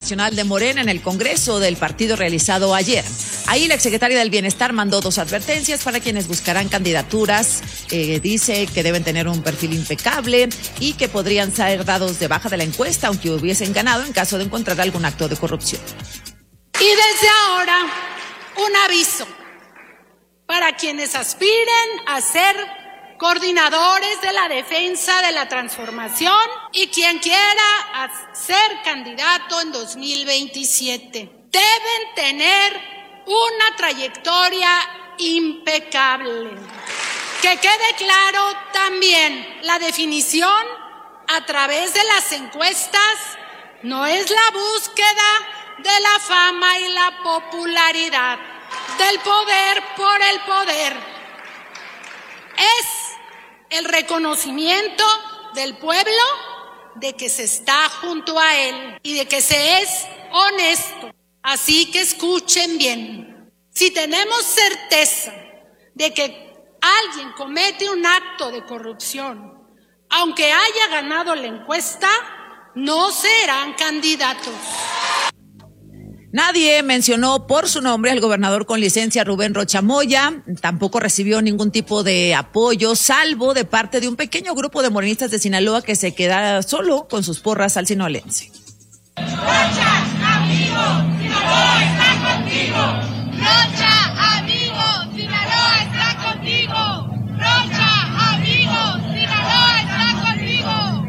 Nacional de Morena en el Congreso del partido realizado ayer. Ahí la exsecretaria del Bienestar mandó 2 advertencias para quienes buscarán candidaturas. Dice que deben tener un perfil impecable y que podrían ser dados de baja de la encuesta aunque hubiesen ganado en caso de encontrar algún acto de corrupción. Y desde ahora, un aviso para quienes aspiren a ser coordinadores de la defensa de la transformación y quien quiera ser candidato en 2027. Deben tener una trayectoria impecable. Que quede claro también, la definición a través de las encuestas no es la búsqueda de la fama y la popularidad, del poder por el poder. Es el reconocimiento del pueblo de que se está junto a él y de que se es honesto. Así que escuchen bien. Si tenemos certeza de que alguien comete un acto de corrupción, aunque haya ganado la encuesta, no serán candidatos. Nadie mencionó por su nombre al gobernador con licencia Rubén Rocha Moya. Tampoco recibió ningún tipo de apoyo, salvo de parte de un pequeño grupo de morenistas de Sinaloa que se quedara solo con sus porras al sinaloense. Rocha, amigo, Sinaloa está contigo. Rocha, amigo, Sinaloa está contigo. Rocha, amigo, Sinaloa está contigo.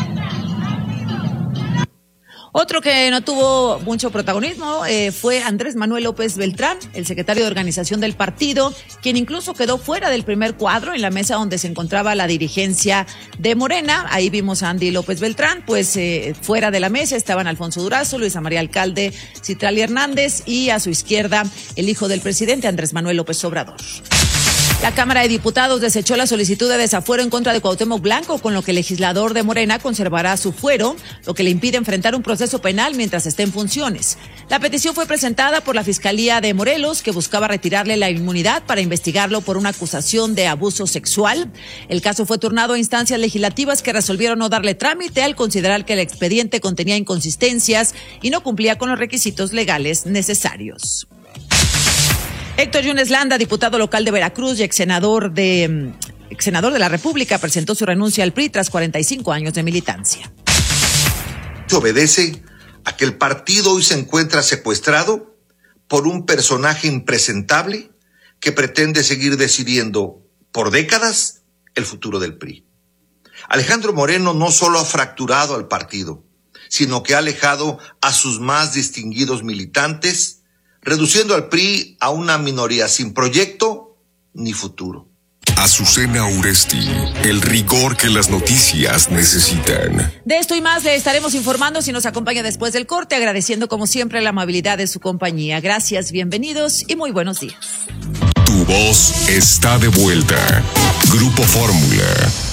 Otro que no tuvo mucho protagonismo fue Andrés Manuel López Beltrán, el secretario de organización del partido, quien incluso quedó fuera del primer cuadro en la mesa donde se encontraba la dirigencia de Morena. Ahí vimos a Andy López Beltrán, pues fuera de la mesa estaban Alfonso Durazo, Luisa María Alcalde, Citlali Hernández y a su izquierda el hijo del presidente, Andrés Manuel López Obrador. La Cámara de Diputados desechó la solicitud de desafuero en contra de Cuauhtémoc Blanco, con lo que el legislador de Morena conservará su fuero, lo que le impide enfrentar un proceso penal mientras esté en funciones. La petición fue presentada por la Fiscalía de Morelos, que buscaba retirarle la inmunidad para investigarlo por una acusación de abuso sexual. El caso fue turnado a instancias legislativas que resolvieron no darle trámite al considerar que el expediente contenía inconsistencias y no cumplía con los requisitos legales necesarios. Héctor Yunes Landa, diputado local de Veracruz y ex senador de la República, presentó su renuncia al PRI tras 45 años de militancia. Obedece a que el partido hoy se encuentra secuestrado por un personaje impresentable que pretende seguir decidiendo por décadas el futuro del PRI. Alejandro Moreno no solo ha fracturado al partido, sino que ha alejado a sus más distinguidos militantes, reduciendo al PRI a una minoría sin proyecto ni futuro. Azucena Uresti, el rigor que las noticias necesitan. De esto y más le estaremos informando si nos acompaña después del corte, agradeciendo como siempre la amabilidad de su compañía. Gracias, bienvenidos y muy buenos días. Tu voz está de vuelta. Grupo Fórmula.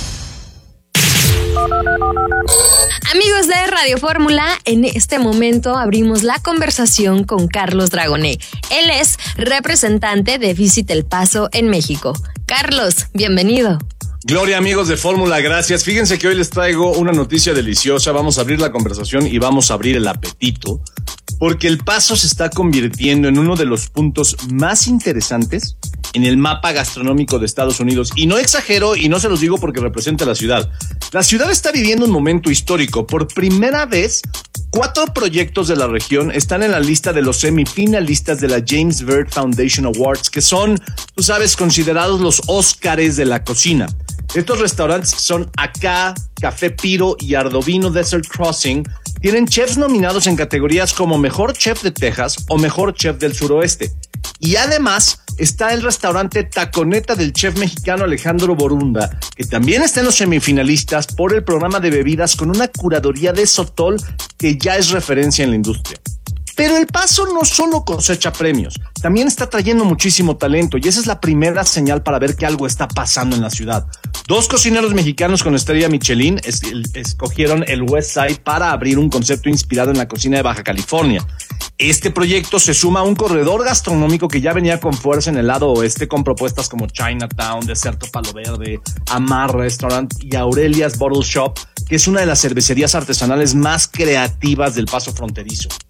Amigos de Radio Fórmula, en este momento abrimos la conversación con Carlos Dragoné. Él es representante de Visit El Paso en México. Carlos, bienvenido. Gloria, amigos de Fórmula, gracias. Fíjense que hoy les traigo una noticia deliciosa. Vamos a abrir la conversación y vamos a abrir el apetito, porque El Paso se está convirtiendo en uno de los puntos más interesantes en el mapa gastronómico de Estados Unidos. Y no exagero y no se los digo porque representa a la ciudad. La ciudad está viviendo un momento histórico. Por primera vez, 4 proyectos de la región están en la lista de los semifinalistas de la James Beard Foundation Awards, que son, tú sabes, considerados los Óscares de la cocina. Estos restaurantes son Acá, Café Piro y Ardovino Desert Crossing. Tienen chefs nominados en categorías como Mejor Chef de Texas o Mejor Chef del Suroeste. Y además está el restaurante Taconeta del chef mexicano Alejandro Borunda, que también está en los semifinalistas por el programa de bebidas con una curaduría de Sotol que ya es referencia en la industria. Pero El Paso no solo cosecha premios, también está trayendo muchísimo talento y esa es la primera señal para ver que algo está pasando en la ciudad. 2 cocineros mexicanos con estrella Michelin escogieron el West Side para abrir un concepto inspirado en la cocina de Baja California. Este proyecto se suma a un corredor gastronómico que ya venía con fuerza en el lado oeste con propuestas como Chinatown, Deserto Palo Verde, Amar Restaurant y Aurelia's Bottle Shop, que es una de las cervecerías artesanales más creativas del Paso fronterizo.